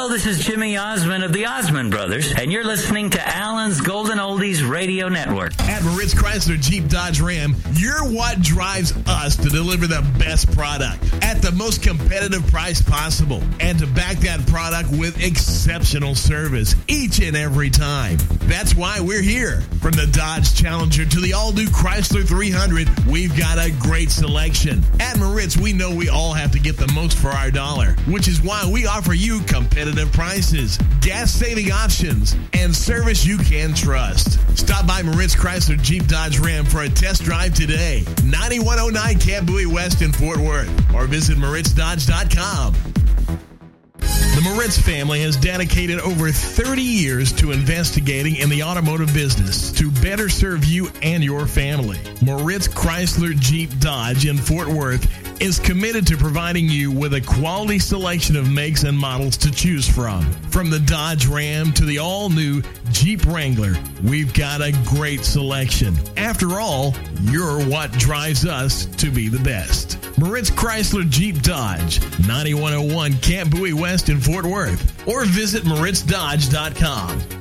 Hello, this is Jimmy Osmond of the Osmond Brothers, and you're listening to Allen's Golden Oldies Radio Network. At Moritz Chrysler Jeep Dodge Ram, you're what drives us to deliver the best product at the most competitive price possible, and to back that product with exceptional service each and every time. That's why we're here. From the Dodge Challenger to the all-new Chrysler 300, we've got a great selection. At Moritz, we know we all have to get the most for our dollar, which is why we offer you competitive prices, gas-saving options, and service you can trust. Stop by Moritz Chrysler Jeep Dodge Ram for a test drive today. 9109 Camp Bowie West in Fort Worth, or visit MoritzDodge.com. The Moritz family has dedicated over 30 years to investigating in the automotive business to better serve you and your family. Moritz Chrysler Jeep Dodge in Fort Worth is committed to providing you with a quality selection of makes and models to choose from. From the Dodge Ram to the all-new Jeep Wrangler, we've got a great selection. After all, you're what drives us to be the best. Moritz Chrysler Jeep Dodge, 9101 Camp Bowie West in Fort Worth, or visit MoritzDodge.com.